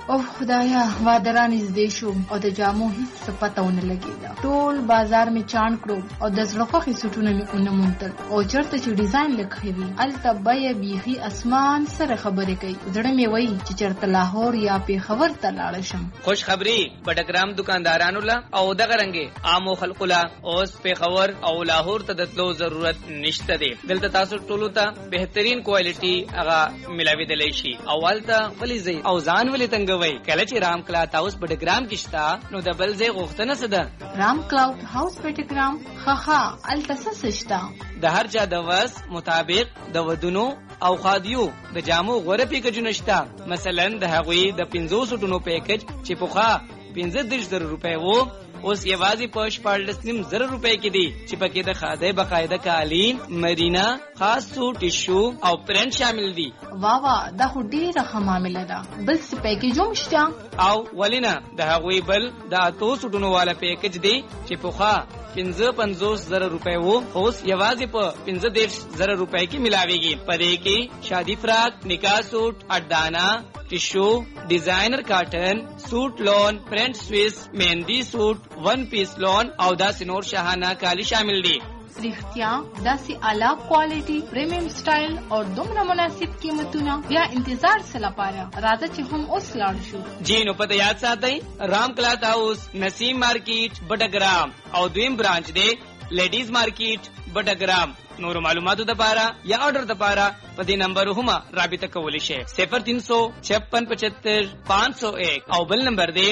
او خدایا وادران نږدې شو او د جامو هیڅ پته ونه لګېده. ټول بازار می چاڼ کړو او د زړه خوښې سوټونه مې ونه موندل او چېرته چې ډیزاین لیکلی وي هلته بیه بیخي اسمان سره خبرې کوي. زړه مې وایي چې چېرته لاهور یا پېښور ته لاړه شم. خوش خبري بټګرام دکاندارانو له او دغه رنګې عامو خلکو له اوس پېښور او لاهور ته د تلو ضرورت نشته دی. دلته تاسو ټولو ته بهترین کوالټي هغه ملاوېدلی شي. اول ته ولې ځئ او ځان ولې تنګوئ؟ کله چې رام کلاوډ هاوس بټګرام کې شته نو د بل ځای غوښتنه څه ده؟ رام کلاوډ هاوس بټګرام ښه هلته څه شته؟ د هر چا د وس مطابق د ودونو او خادیو د جامو غوره پیکجونه شته. مثلا د هغوی د 500 ټونو پیکج چې پخوا 15,000 روپۍ وو اوس یوازې په 14,500 روپۍ کې دي چې پکې د خادۍ بقاعده قالین، مرینا، خاص سوټ، ټیشو او پرنټ شامل دي. واه دا خو ډېره ښه معامله ده. بل څه پیکج هم شته؟ او ولې نه، د هغوی بل د 800 ټونو والا پیکج دی چې پخوا 55,000 روپۍ وو اوس یوازې په 15,000 روپۍ کې ملاويږي. پدې کې شادي فراق، نکاح سوټ، اډانا، ټیشو، ډیزاینر کاټن، سوټ لون، پرنٹ سویس، مهندی سوټ، ون پیس لون او داسې نور شاهانه کالی شامل دي. رښتیا داسې اعلی کوالټي، پریمیم سټایل او دومره مناسب قیمتونه، بیا انتظار څه لپاره؟ راځه چې هم اوس لاړ شو. جی نو پته یاد ساتئ، رام کلاوډ هاوس، نسیم مارکیټ بټګرام او دویم برانچ دی لیډیز مارکیټ بټګرام. نور معلوماتو د پاره یا آرډر د پاره په دې نمبر هم رابطه کولی شئ 035675 501 او بل نمبر دی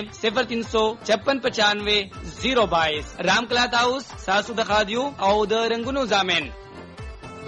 035695 022. رام کلاوډ هاوس ساسو د خادیو او د رنگونو ضامن.